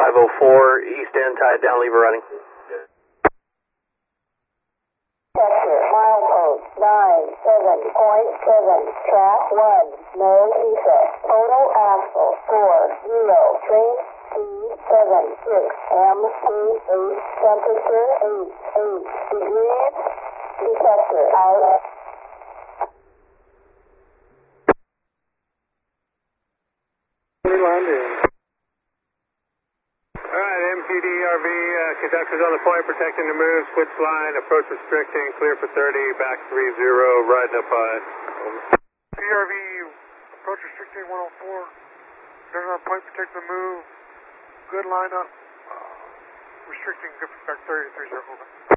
504, east end, tied down, lever running. Sector, milepost 97.7, track 1, no defect. Total axle 40, train speed 76, MC8, temperature 8 degrees, detector out. Alright, MPD RV, conductors on the point, protecting the move, switch line, approach restricting, clear for 30, back 30, riding up high. PRV, approach restricting 104, conductors on point, protecting the move, good lineup, restricting, back 30, 30, over.